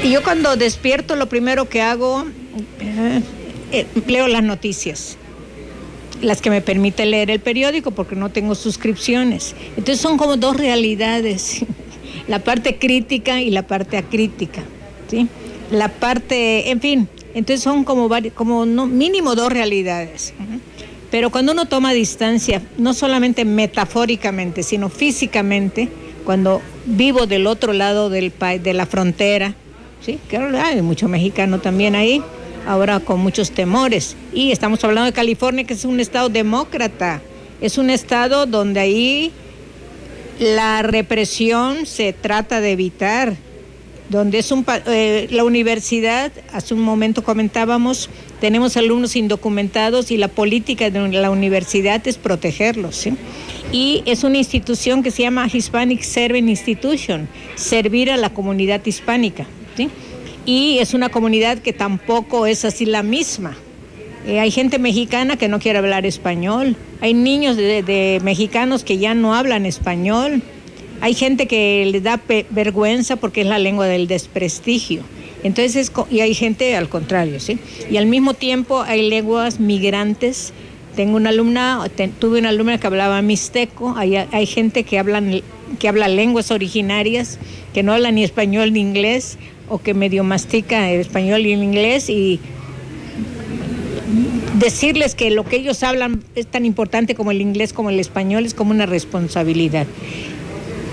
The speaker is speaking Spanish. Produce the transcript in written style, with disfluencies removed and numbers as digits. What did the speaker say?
Yo cuando despierto lo primero que hago, leo las noticias, las que me permite leer el periódico porque no tengo suscripciones. Entonces son como dos realidades, la parte crítica y la parte acrítica, ¿sí? La parte, en fin, entonces son como no, mínimo dos realidades. Pero cuando uno toma distancia, no solamente metafóricamente, sino físicamente, cuando vivo del otro lado de la frontera, ¿sí? Claro, hay mucho mexicano también ahí, ahora con muchos temores. Y estamos hablando de California, que es un estado demócrata, es un estado donde ahí la represión se trata de evitar, donde es la universidad, hace un momento comentábamos, tenemos alumnos indocumentados y la política de la universidad es protegerlos, ¿sí? Y es una institución que se llama Hispanic Serving Institution, servir a la comunidad hispánica, ¿sí? Y es una comunidad que tampoco es así la misma. Hay gente mexicana que no quiere hablar español, hay niños de mexicanos que ya no hablan español, hay gente que les da vergüenza porque es la lengua del desprestigio. Entonces, y hay gente al contrario, ¿sí? Y al mismo tiempo hay lenguas migrantes. Tuve una alumna que hablaba mixteco, hay gente que habla lenguas originarias, que no habla ni español ni inglés, o que medio mastica el español y el inglés, y decirles que lo que ellos hablan es tan importante como el inglés como el español es como una responsabilidad.